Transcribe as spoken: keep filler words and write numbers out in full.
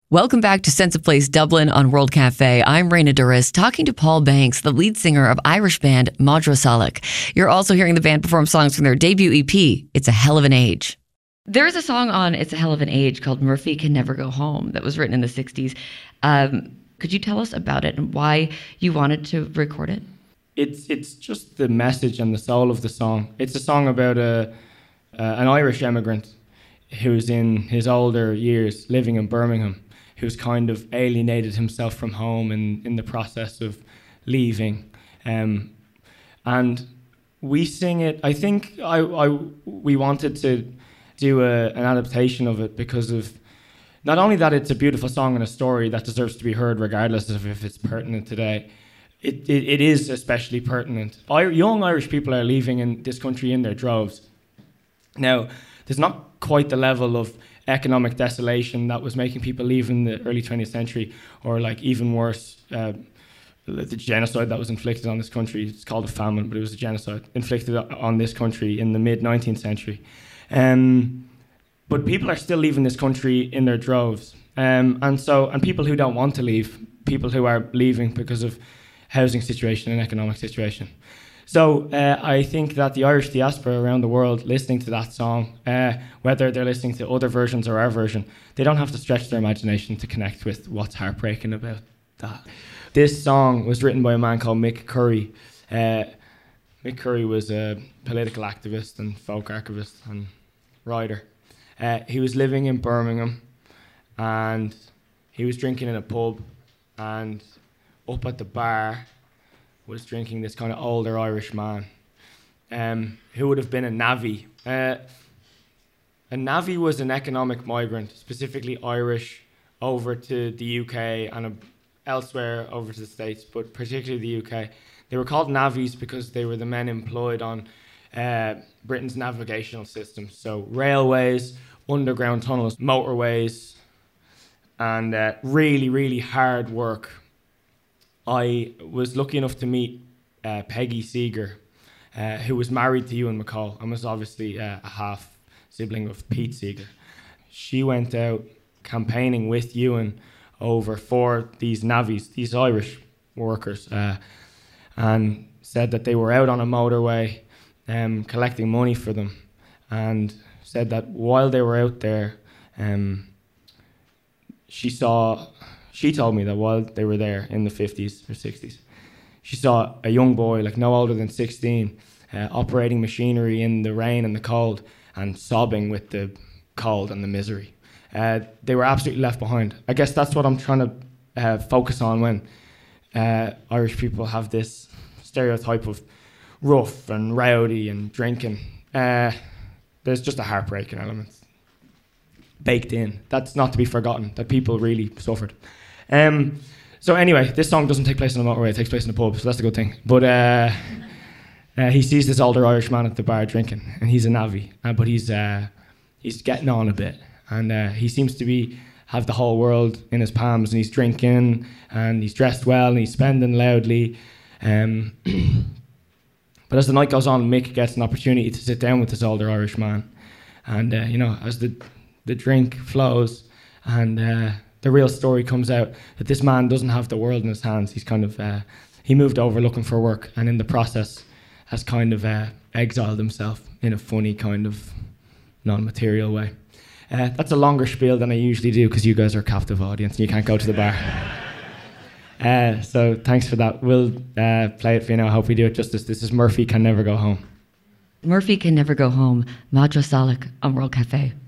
Welcome back to Sense of Place Dublin on World Cafe. I'm Raina Duras, talking to Paul Banks, the lead singer of Irish band Madra Salik. You're also hearing the band perform songs from their debut E P, It's a Hell of an Age. There is a song on It's a Hell of an Age called Murphy Can Never Go Home that was written in the sixties. Um, could you tell us about it and why you wanted to record it? It's it's just the message and the soul of the song. It's a song about a uh, an Irish immigrant who's in his older years living in Birmingham, who's kind of alienated himself from home in, in the process of leaving. Um, and we sing it, I think I, I we wanted to do a, an adaptation of it because of, not only that it's a beautiful song and a story that deserves to be heard regardless of if it's pertinent today, it, it, it is especially pertinent. I, young Irish people are leaving in this country in their droves. Now, there's not quite the level of economic desolation that was making people leave in the early twentieth century, or like even worse, uh, the genocide that was inflicted on this country. It's called a famine, but it was a genocide inflicted on this country in the mid nineteenth century. Um, but people are still leaving this country in their droves. Um, and so, and people who don't want to leave, people who are leaving because of housing situation and economic situation. So uh, I think that the Irish diaspora around the world listening to that song, uh, whether they're listening to other versions or our version, they don't have to stretch their imagination to connect with what's heartbreaking about that. This song was written by a man called Mick Curry. Uh, Mick Curry was a political activist and folk archivist and writer. Uh, he was living in Birmingham and he was drinking in a pub, and up at the bar was drinking this kind of older Irish man um, who would have been a navvy. Uh, a navvy was an economic migrant, specifically Irish, over to the U K and uh, elsewhere over to the States, but particularly the U K. They were called navvies because they were the men employed on uh, Britain's navigational systems. So railways, underground tunnels, motorways, and uh, really, really hard work. I was lucky enough to meet uh, Peggy Seeger, uh, who was married to Ewan MacColl and was obviously uh, a half sibling of Pete Seeger. She went out campaigning with Ewan over for these navvies, these Irish workers, uh, and said that they were out on a motorway um, collecting money for them, and said that while they were out there, um, she saw... She told me that while they were there in the fifties or sixties, she saw a young boy, like no older than sixteen, uh, operating machinery in the rain and the cold and sobbing with the cold and the misery. Uh, they were absolutely left behind. I guess that's what I'm trying to uh, focus on when uh, Irish people have this stereotype of rough and rowdy and drinking. Uh, there's just a heartbreaking element baked in. That's not to be forgotten, that people really suffered. Um, so anyway, this song doesn't take place on a motorway, it takes place in a pub, so that's a good thing. But uh, uh, he sees this older Irish man at the bar drinking, and he's a navvy, uh, but he's uh, he's getting on a bit, and uh, he seems to be have the whole world in his palms, and he's drinking, and he's dressed well, and he's spending loudly. Um, but as the night goes on, Mick gets an opportunity to sit down with this older Irish man, and uh, you know, as the the drink flows, and uh, the real story comes out that this man doesn't have the world in his hands. He's kind of, uh, he moved over looking for work, and in the process has kind of uh, exiled himself in a funny kind of non-material way. Uh, that's a longer spiel than I usually do because you guys are a captive audience and you can't go to the bar. uh, so thanks for that. We'll uh, play it for you now. I hope we do it justice. This is Murphy Can Never Go Home. Murphy Can Never Go Home, Madra Salik on World Cafe.